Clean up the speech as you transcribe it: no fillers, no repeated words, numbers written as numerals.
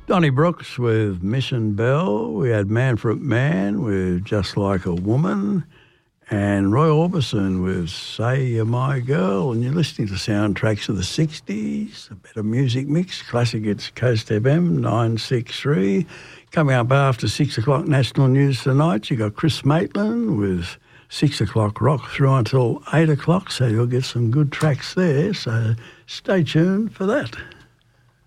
Donnie Brooks with Mission Bell. We had Manfred Mann with Just Like a Woman. And Roy Orbison with Say You're My Girl. And you're listening to soundtracks of the 60s, a bit of music mix. Classic, it's Coast FM 963. Coming up after 6 o'clock National News tonight, you got Chris Maitland with 6 o'clock rock through until 8 o'clock. So you'll get some good tracks there. So stay tuned for that.